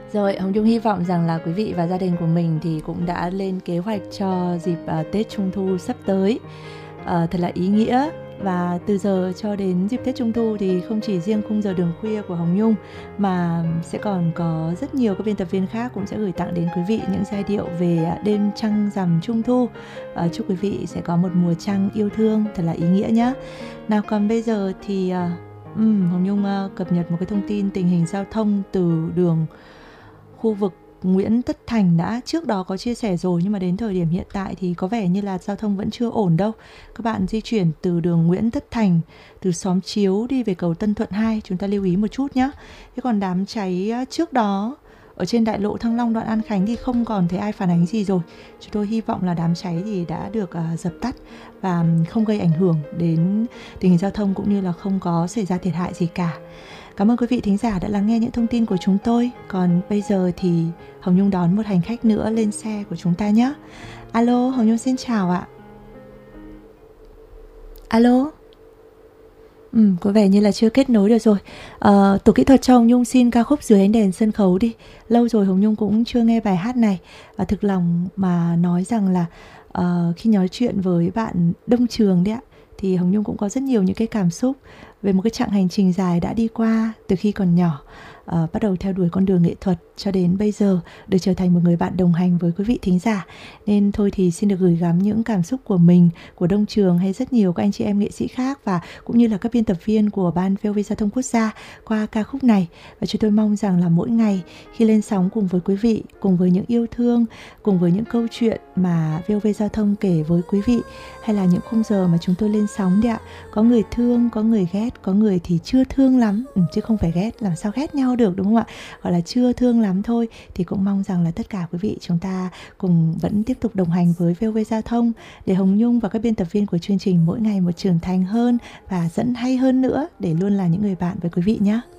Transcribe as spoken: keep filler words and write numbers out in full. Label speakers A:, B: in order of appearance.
A: Rồi, Hồng Nhung hy vọng rằng là quý vị và gia đình của mình thì cũng đã lên kế hoạch cho dịp uh, Tết Trung Thu sắp tới uh, thật là ý nghĩa. Và từ giờ cho đến dịp Tết Trung Thu thì không chỉ riêng khung giờ đường khuya của Hồng Nhung mà sẽ còn có rất nhiều các biên tập viên khác cũng sẽ gửi tặng đến quý vị những giai điệu về đêm trăng rằm Trung Thu. uh, Chúc quý vị sẽ có một mùa trăng yêu thương thật là ý nghĩa nhé. Nào còn bây giờ thì uh, um, Hồng Nhung uh, cập nhật một cái thông tin tình hình giao thông từ đường khu vực Nguyễn Tất Thành đã trước đó có chia sẻ rồi, nhưng mà đến thời điểm hiện tại thì có vẻ như là giao thông vẫn chưa ổn đâu. Các bạn di chuyển từ đường Nguyễn Tất Thành, từ xóm Chiếu đi về cầu Tân Thuận hai, chúng ta lưu ý một chút nhé. Thế còn đám cháy trước đó ở trên đại lộ Thăng Long đoạn An Khánh thì không còn thấy ai phản ánh gì rồi. Chúng tôi hy vọng là đám cháy thì đã được uh, dập tắt và không gây ảnh hưởng đến tình hình giao thông cũng như là không có xảy ra thiệt hại gì cả. Cảm ơn quý vị thính giả đã lắng nghe những thông tin của chúng tôi. Còn bây giờ thì Hồng Nhung đón một hành khách nữa lên xe của chúng ta nhé. Alo, Hồng Nhung xin chào ạ. Alo. Ừ, có vẻ như là chưa kết nối được rồi. à, Tổ kỹ thuật cho Hồng Nhung xin ca khúc Dưới Ánh Đèn Sân Khấu đi. Lâu rồi Hồng Nhung cũng chưa nghe bài hát này. à, Thực lòng mà nói rằng là uh, khi nói chuyện với bạn Đông Trường đấy ạ, thì Hồng Nhung cũng có rất nhiều những cái cảm xúc về một cái chặng hành trình dài đã đi qua từ khi còn nhỏ, uh, bắt đầu theo đuổi con đường nghệ thuật cho đến bây giờ được trở thành một người bạn đồng hành với quý vị thính giả. Nên thôi thì xin được gửi gắm những cảm xúc của mình, của Đông Trường hay rất nhiều các anh chị em nghệ sĩ khác và cũng như là các biên tập viên của Ban vê o vê Giao thông Quốc gia qua ca khúc này. Và chúng tôi mong rằng là mỗi ngày khi lên sóng cùng với quý vị, cùng với những yêu thương, cùng với những câu chuyện mà vê o vê Giao thông kể với quý vị, hay là những khung giờ mà chúng tôi lên sóng đấy ạ, có người thương, có người ghét, có người thì chưa thương lắm, ừ, chứ không phải ghét, làm sao ghét nhau được đúng không ạ, gọi là chưa thương lắm thôi. Thì cũng mong rằng là tất cả quý vị chúng ta cùng vẫn tiếp tục đồng hành với vê o vê Giao thông để Hồng Nhung và các biên tập viên của chương trình mỗi ngày một trưởng thành hơn và dẫn hay hơn nữa để luôn là những người bạn với quý vị nhé.